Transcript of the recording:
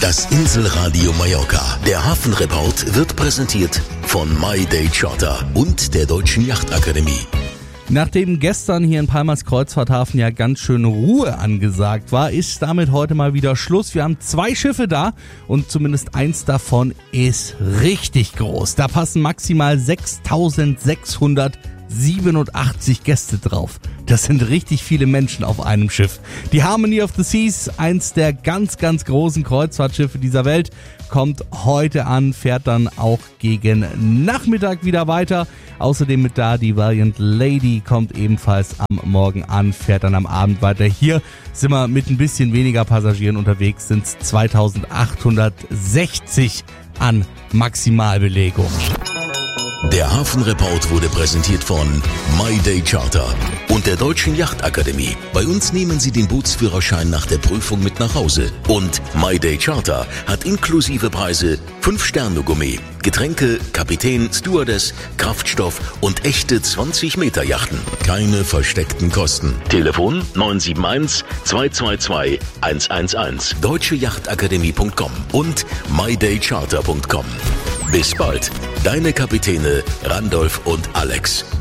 Das Inselradio Mallorca. Der Hafenreport wird präsentiert von My Day Charter und der Deutschen Yachtakademie. Nachdem gestern hier in Palmas Kreuzfahrthafen ja ganz schön Ruhe angesagt war, ist damit heute mal wieder Schluss. Wir haben 2 Schiffe da und zumindest eins davon ist richtig groß. Da passen maximal 6.687 Gäste drauf. Das sind richtig viele Menschen auf einem Schiff. Die Harmony of the Seas, eins der ganz, ganz großen Kreuzfahrtschiffe dieser Welt, kommt heute an, fährt dann auch gegen Nachmittag wieder weiter. Außerdem mit da die Valiant Lady kommt ebenfalls am Morgen an, fährt dann am Abend weiter. Hier sind wir mit ein bisschen weniger Passagieren unterwegs, sind es 2860 an Maximalbelegung. Der Hafenreport wurde präsentiert von My Day Charter und der Deutschen Yachtakademie. Bei uns nehmen Sie den Bootsführerschein nach der Prüfung mit nach Hause. Und My Day Charter hat inklusive Preise 5-Sterne-Gourmet, Getränke, Kapitän, Stewardess, Kraftstoff und echte 20-Meter-Yachten. Keine versteckten Kosten. Telefon 971 222 111. deutscheyachtakademie.com und mydaycharter.com. Bis bald, deine Kapitäne Randolph und Alex.